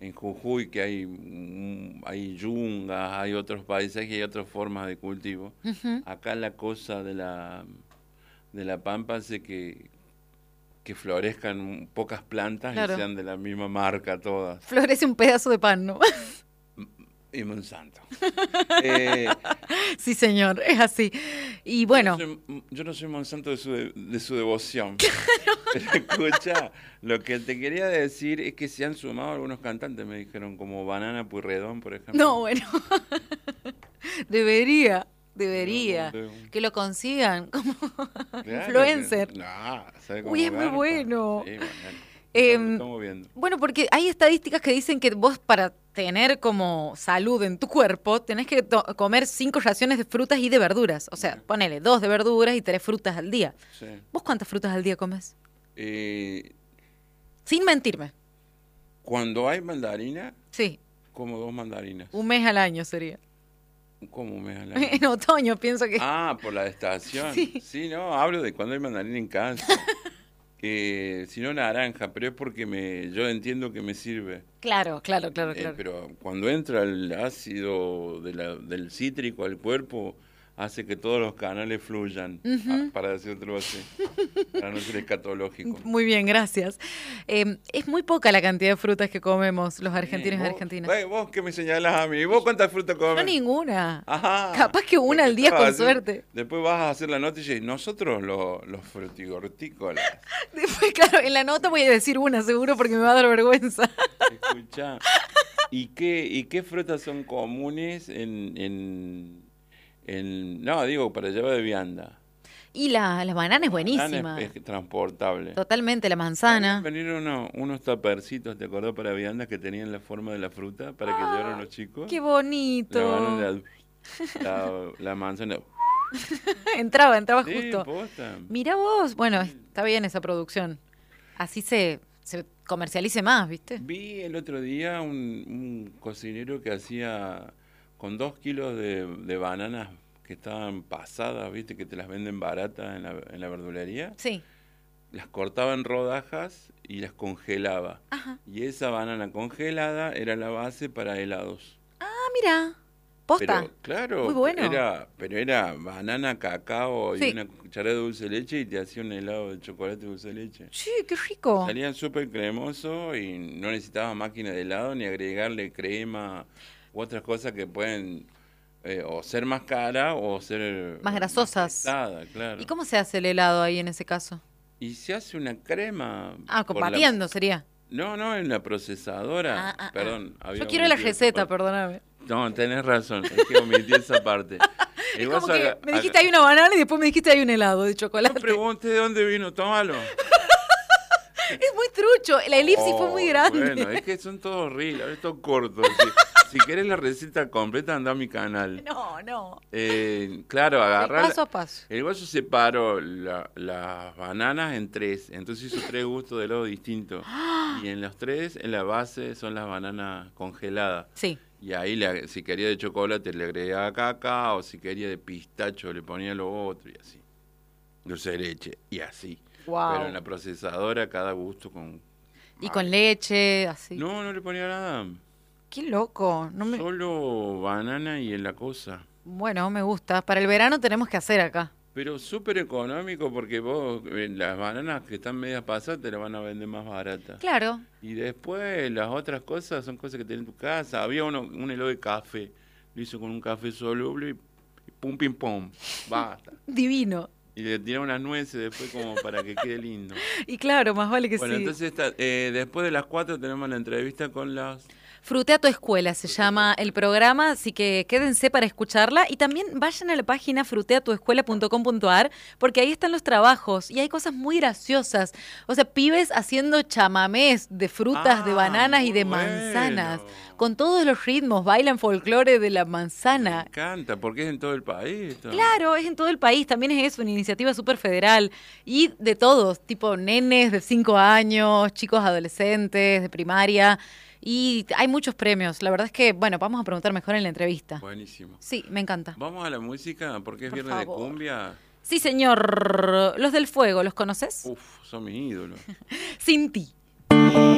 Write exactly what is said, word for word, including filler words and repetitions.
en Jujuy, que hay, mm, hay yungas, hay otros paisajes, hay otras formas de cultivo. Uh-huh. Acá la cosa de la, de la pampa hace que, que florezcan pocas plantas, claro, y sean de la misma marca todas. Florece un pedazo de pan, ¿no? Y Monsanto. eh, sí, señor, es así. Y bueno. Yo no soy, yo no soy Monsanto de su, de, de su devoción. Pero escucha, lo que te quería decir es que se han sumado algunos cantantes, me dijeron, como Banana Pueyrredón, por ejemplo. No, bueno. Debería. Debería, no, no, no, que lo consigan como claro, influencer. Que, no, ¿sabe cómo Uy, es muy bueno. Sí, bueno, eh, estamos viendo. Bueno, porque hay estadísticas que dicen que vos para tener como salud en tu cuerpo tenés que to- comer cinco raciones de frutas y de verduras. O sea, ponele dos de verduras y tres frutas al día. Sí. ¿Vos cuántas frutas al día comes? Eh, Sin mentirme. Cuando hay mandarina, sí, como dos mandarinas. Un mes al año sería. ¿Cómo un mes al año? En otoño pienso que... Ah, por la estación. Sí, sí no, hablo de cuando hay mandarina en casa. eh, si no naranja, pero es porque me, yo entiendo que me sirve. Claro, claro, claro, eh, claro. Pero cuando entra el ácido de la, del cítrico al cuerpo, hace que todos los canales fluyan, uh-huh. ah, para decirlo así, para no ser escatológico. Muy bien, gracias. Eh, es muy poca la cantidad de frutas que comemos los argentinos sí, y argentinas. Vos, vos que me señalás a mí, ¿vos cuántas frutas comes? No ninguna. Ajá. Capaz que una al día con hacer, suerte. Después vas a hacer la nota y dices, nosotros los, los frutigortícolas. Después, claro, en la nota voy a decir una seguro porque me va a dar vergüenza. Escuchá, ¿y qué, y qué frutas son comunes en... en El, no, digo, para llevar de vianda. Y la, la banana es buenísima. Es, es transportable. Totalmente, la manzana. Vinieron unos, unos tapercitos, ¿te acordás? Para viandas que tenían la forma de la fruta, para ah, que llevaran los chicos. ¡Qué bonito! La banana, la, la manzana. entraba, entraba sí, justo. Posta. Mirá vos, bueno, está bien esa producción. Así se, se comercialice más, ¿viste? Vi el otro día un, un cocinero que hacía... con dos kilos de, de bananas que estaban pasadas, ¿viste? Que te las venden baratas en la, en la verdulería. Sí. Las cortaba en rodajas y las congelaba. Ajá. Y esa banana congelada era la base para helados. Ah, mira. Posta. Pero, claro. Muy bueno. Era, pero era banana, cacao sí. y una cucharada de dulce de leche y te hacía un helado de chocolate y dulce de leche. Sí, qué rico. Salían súper cremosos y no necesitaba máquina de helado ni agregarle crema... u otras cosas que pueden eh, o ser más caras o ser más grasosas. Más pesada, claro. ¿Y cómo se hace el helado ahí en ese caso? Y se hace una crema. Ah, batiendo la... sería. No, no, en la procesadora. Ah, ah, Perdón. Ah. Yo quiero la receta, perdóname. No, tenés razón, es que omití esa parte. Es como que a... me dijiste hay una banana y después me dijiste hay un helado de chocolate. No pregunté de dónde vino, tómalo. Es muy trucho, la elipsis oh, fue muy grande. Bueno, es que son todos horribles, es todo corto. Si, si querés la receta completa, anda a mi canal. No, no. Eh, claro, agarrar. Paso a paso. El guaso separó la, las bananas en tres, entonces hizo tres gustos de helado distintos. Y en los tres, en la base, son las bananas congeladas. Sí. Y ahí, le, si quería de chocolate, le agregaba caca, o si quería de pistacho, le ponía lo otro, y así. Dulce de leche, y así. Wow. Pero en la procesadora cada gusto con... Y con leche, así. No, no le ponía nada. Qué loco. No me... Solo banana y en la cosa. Bueno, me gusta. Para el verano tenemos que hacer acá. Pero súper económico porque vos, eh, las bananas que están medias pasadas te las van a vender más baratas. Claro. Y después las otras cosas son cosas que tenés en tu casa. Había uno, un helado de café. Lo hizo con un café soluble y, y pum, pim, pum. Basta. Divino. Y le tiré unas nueces después como para que quede lindo. Y claro, más vale que bueno, sí. Bueno, entonces esta, eh, después de las cuatro tenemos la entrevista con las... Frutea tu escuela se llama el programa, así que quédense para escucharla y también vayan a la página frutea tu escuela punto com punto a r porque ahí están los trabajos y hay cosas muy graciosas. O sea, pibes haciendo chamamés de frutas, ah, de bananas y de bueno. manzanas. Con todos los ritmos, bailan folclore de la manzana. Me encanta, porque es en todo el país. Esto. Claro, es en todo el país, también es eso, una iniciativa súper federal y de todos, tipo nenes de cinco años, chicos adolescentes, de primaria. Y hay muchos premios. La verdad es que, bueno, vamos a preguntar mejor en la entrevista. Buenísimo. Sí, me encanta. Vamos a la música, porque es Por viernes favor. de cumbia. Sí, señor. Los del Fuego, ¿los conoces? Uf, son mis ídolos. Sin ti.